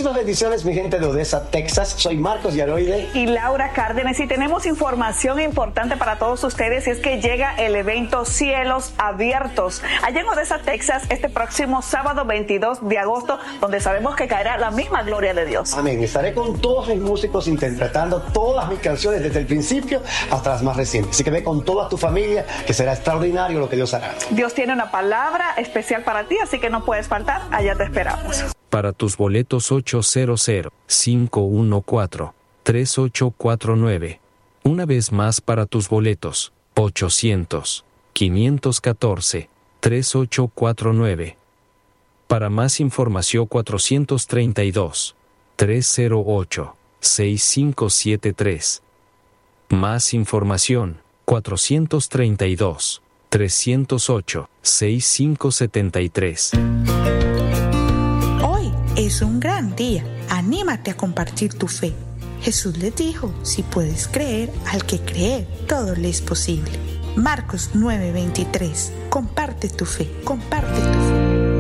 Muchísimas bendiciones, mi gente de Odessa, Texas. Soy Marcos Yaroide y Laura Cárdenas, y tenemos información importante para todos ustedes, y es que llega el evento Cielos Abiertos allá en Odessa, Texas, este próximo sábado 22 de agosto, donde sabemos que caerá la misma gloria de Dios. Amén. Estaré con todos mis músicos interpretando todas mis canciones desde el principio hasta las más recientes. Así que ve con toda tu familia, que será extraordinario lo que Dios hará. Dios tiene una palabra especial para ti, así que no puedes faltar. Allá te esperamos. Para tus boletos 800-514-3849. Una vez más para tus boletos 800-514-3849. Para más información 432-308-6573. Más información 432-308-6573. Es un gran día. Anímate a compartir tu fe. Jesús les dijo, si puedes creer, al que cree, todo le es posible. Marcos 9:23. Comparte tu fe. Comparte tu fe.